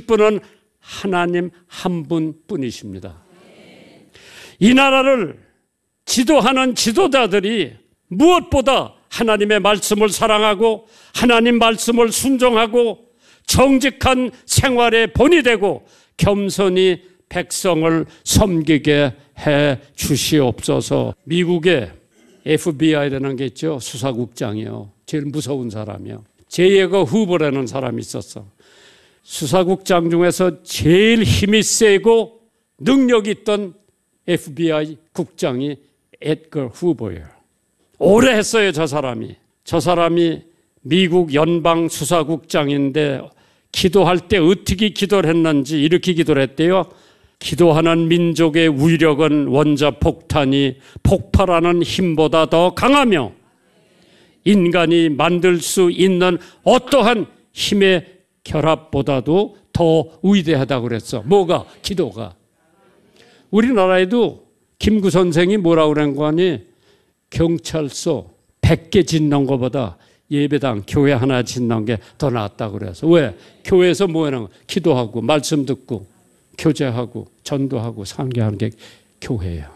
분은 하나님 한 분뿐이십니다. 이 나라를 지도하는 지도자들이 무엇보다 하나님의 말씀을 사랑하고 하나님 말씀을 순종하고 정직한 생활의 본이 되고 겸손히 백성을 섬기게 해 주시옵소서. 미국의 FBI라는 게 있죠. 수사국장이요. 제일 무서운 사람이요. 제이거 후보라는 사람이 있었어. 수사국장 중에서 제일 힘이 세고 능력이 있던 FBI 국장이 에드거 후보예요. 오래 했어요, 저 사람이. 저 사람이 미국 연방 수사국장인데 기도할 때 어떻게 기도를 했는지 이렇게 기도를 했대요. 기도하는 민족의 위력은 원자폭탄이 폭발하는 힘보다 더 강하며 인간이 만들 수 있는 어떠한 힘의 결합보다도 더 위대하다고 그랬어. 뭐가? 기도가. 우리나라에도 김구 선생이 뭐라고 그런 거 아니? 경찰서 100개 짓는 것보다 예배당 교회 하나 짓는 게 더 낫다고 그래서. 왜? 교회에서 뭐 하는 거? 기도하고 말씀 듣고 교제하고 전도하고 상계하는 게 교회예요.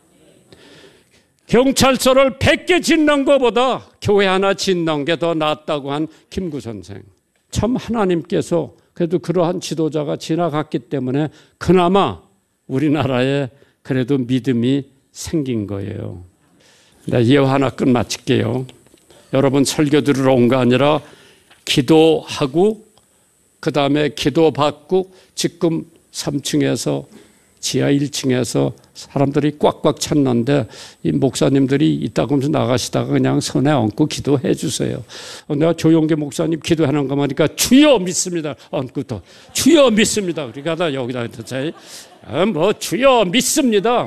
경찰서를 100개 짓는 것보다 교회 하나 짓는 게 더 낫다고 한 김구 선생. 참 하나님께서 그래도 그러한 지도자가 지나갔기 때문에 그나마 우리나라에 그래도 믿음이 생긴 거예요. 네, 예화 하나 끝마칠게요. 여러분 설교 들으러 온 거 아니라 기도하고 그 다음에 기도받고 지금 3층에서 지하 1층에서 사람들이 꽉꽉 찼는데 이 목사님들이 이따가 나가시다가 그냥 손에 얹고 기도해 주세요. 내가 조용기 목사님 기도하는 거 보니까 주여 믿습니다. 얹고 또 주여 믿습니다. 그러니까 나 여기다 뭐 주여 믿습니다.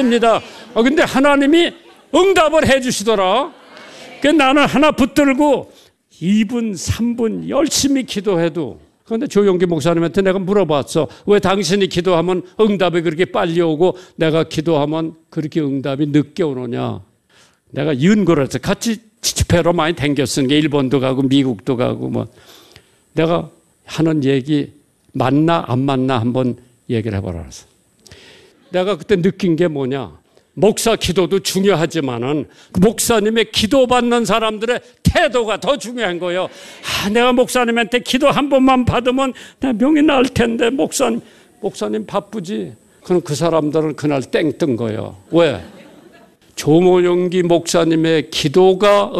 근데 하나님이 응답을 해 주시더라. 그래서 나는 하나 붙들고 2분, 3분 열심히 기도해도 그런데 조용기 목사님한테 내가 물어봤어. 왜 당신이 기도하면 응답이 그렇게 빨리 오고 내가 기도하면 그렇게 응답이 늦게 오느냐. 내가 연구를 해서 같이 집회로 많이 댕겼으니까 일본도 가고 미국도 가고 뭐 내가 하는 얘기 맞나 안 맞나 한번 얘기를 해보라 그랬어. 내가 그때 느낀 게 뭐냐. 목사 기도도 중요하지만은 그 목사님의 기도받는 사람들의 태도가 더 중요한 거예요. 내가 목사님한테 기도 한 번만 받으면 내 병이 나을 텐데 목사님 바쁘지. 그럼 그 사람들은 그날 땡 뜬 거예요. 왜? 조모영기 목사님의 기도가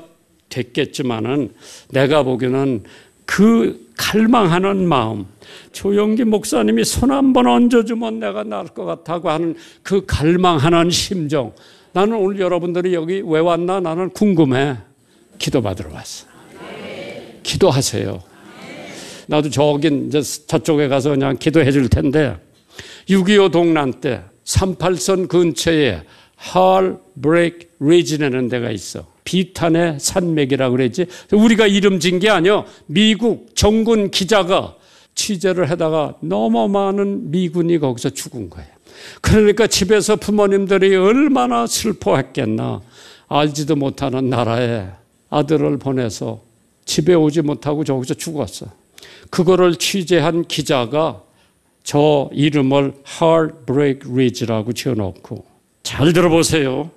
응답됐겠지만은 내가 보기에는 그 갈망하는 마음, 조영기 목사님이 손 한번 얹어주면 내가 나을 것 같다고 하는 그 갈망하는 심정. 나는 오늘 여러분들이 여기 왜 왔나? 나는 궁금해. 기도받으러 왔어. 기도하세요. 나도 저쪽에 가서 그냥 기도해 줄 텐데 6.25 동란 때 38선 근처에 Heartbreak Ridge라는 데가 있어. 비탄의 산맥이라고 그랬지. 우리가 이름 진 게 아니야. 미국 정군 기자가 취재를 하다가 너무 많은 미군이 거기서 죽은 거예요. 그러니까 집에서 부모님들이 얼마나 슬퍼했겠나. 알지도 못하는 나라에 아들을 보내서 집에 오지 못하고 저기서 죽었어. 그거를 취재한 기자가 저 이름을 Heartbreak Ridge라고 지어놓고 잘 들어보세요.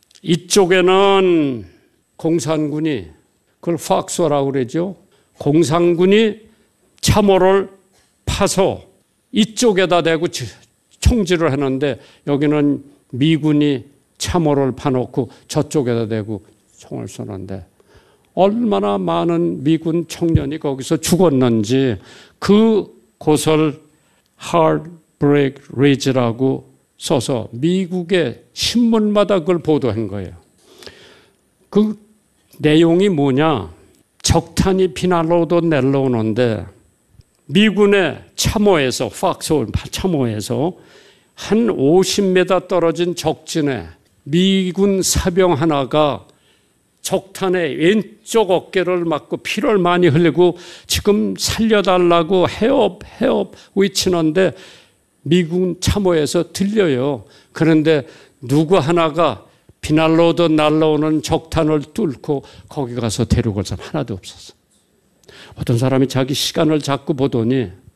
이쪽에는 공산군이 그걸 fakso라고 그러죠. 공산군이 참호를 파서 이쪽에다 대고 총질을 하는데 여기는 미군이 참호를 파놓고 저쪽에다 대고 총을 쏘는데 얼마나 많은 미군 청년이 거기서 죽었는지 그 곳을 Heartbreak Ridge라고 써서 미국의 신문마다 그걸 보도한 거예요. 그 내용이 뭐냐? 적탄이 비난로도 내려오는데 미군의 참호에서 fakso 참호에서 한 50m 떨어진 적진에 미군 사병 하나가 적탄의 왼쪽 어깨를 맞고 피를 많이 흘리고 지금 살려달라고 해업 외치는데 미군 참호에서 들려요. 그런데 누구 하나가 비난로도 날라오는 적탄을 뚫고 거기 가서 데리고 올 사람 하나도 없었어. 어떤 사람이 자기 시간을 자꾸 보더니